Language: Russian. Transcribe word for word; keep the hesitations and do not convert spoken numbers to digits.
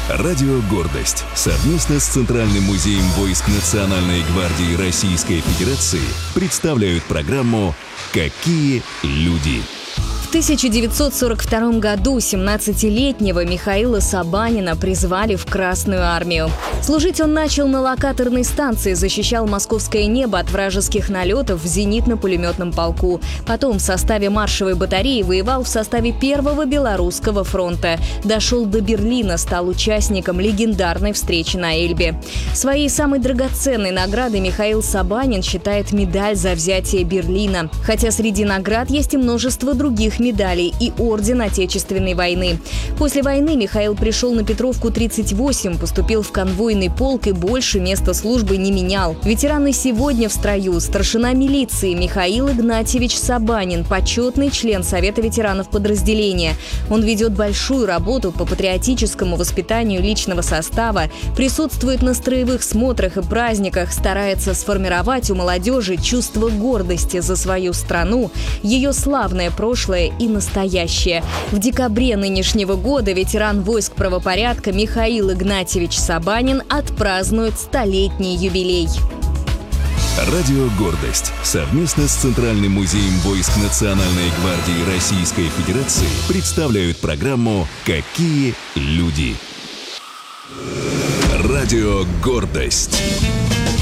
Радио «Гордость» совместно с Центральным музеем войск Национальной гвардии Российской Федерации представляют программу «Какие люди?». В тысяча девятьсот сорок втором году семнадцатилетнего Михаила Сабанина призвали в Красную армию. Служить он начал на локаторной станции, защищал московское небо от вражеских налетов в зенитно-пулеметном полку. Потом в составе маршевой батареи воевал в составе Первого Белорусского фронта. Дошел до Берлина, стал участником легендарной встречи на Эльбе. Своей самой драгоценной наградой Михаил Сабанин считает медаль за взятие Берлина. Хотя среди наград есть и множество других медалей и орден Отечественной войны. После войны Михаил пришел на Петровку тридцать восемь, поступил в конвойный полк и больше места службы не менял. Ветеран и сегодня в строю. Старшина милиции Михаил Игнатьевич Сабанин, почетный член Совета ветеранов подразделения. Он ведет большую работу по патриотическому воспитанию личного состава, присутствует на строевых смотрах и праздниках, старается сформировать у молодежи чувство гордости за свою страну, ее славное прошлое и настоящее. В декабре нынешнего года ветеран войск правопорядка Михаил Игнатьевич Сабанин отпразднует столетний юбилей. Радио «Гордость» совместно с Центральным музеем войск Национальной гвардии Российской Федерации представляют программу «Какие люди?». Радио «Гордость».